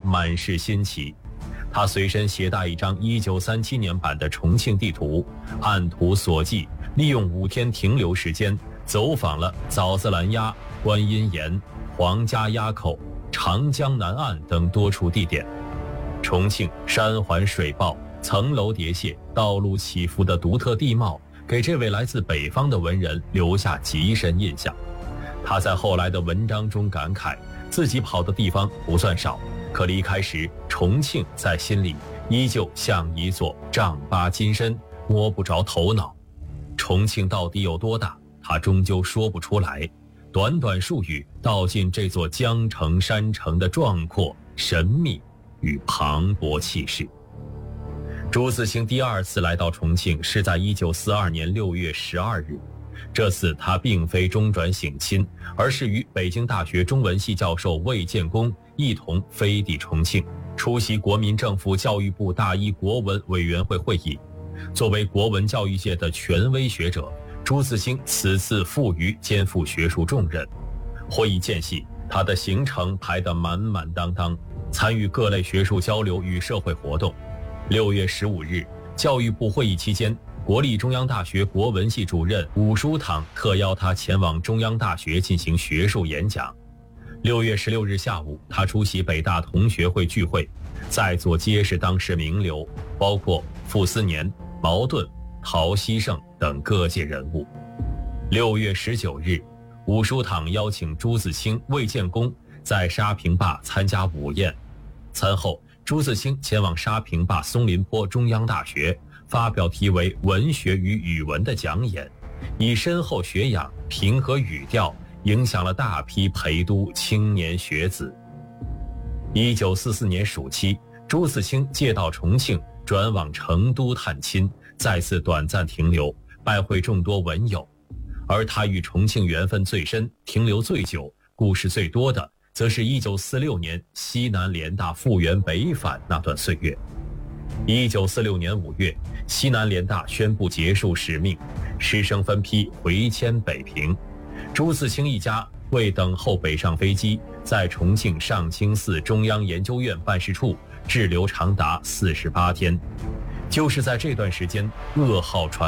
满是新奇。他随身携带一张1937年版的重庆地图，按图索骥，利用5天停留时间，走访了枣子拦押、观音岩、黄家垭口、长江南岸等多处地点。重庆山环水抱，层楼叠泻，道路起伏的独特地貌，给这位来自北方的文人留下极深印象。他在后来的文章中感慨，自己跑的地方不算少，可离开时，重庆在心里依旧像一座丈八金身，摸不着头脑。重庆到底有多大，他终究说不出来。短短数语，道尽这座江城山城的壮阔、神秘与磅礴气势。朱自清第2次来到重庆是在1942年6月12日。这次他并非中转省亲，而是与北京大学中文系教授魏建功一同飞抵重庆，出席国民政府教育部大一国文委员会会议。作为国文教育界的权威学者，朱自清此次赴渝肩负学术重任。会议间隙，他的行程排得满满当当，参与各类学术交流与社会活动。6月15日，教育部会议期间，国立中央大学国文系主任伍舒堂特邀他前往中央大学进行学术演讲。6月16日下午，他出席北大同学会聚会，在座皆是当时名流，包括傅斯年、茅盾、陶希圣等各界人物。6月19日，伍舒堂邀请朱自清、魏建功在沙坪坝参加午宴。餐后，朱自清前往沙坪坝松林坡中央大学，发表题为《文学与语文》的讲演，以深厚学养、平和语调影响了大批陪都青年学子。1944年暑期，朱自清借道重庆转往成都探亲，再次短暂停留，拜会众多文友。而他与重庆缘分最深、停留最久、故事最多的，则是1946年西南联大复员北返那段岁月。1946年5月，西南联大宣布结束使命，师生分批回迁北平。朱自清一家为等候北上飞机，在重庆上清寺中央研究院办事处滞留长达48天。就是在这段时间，噩耗传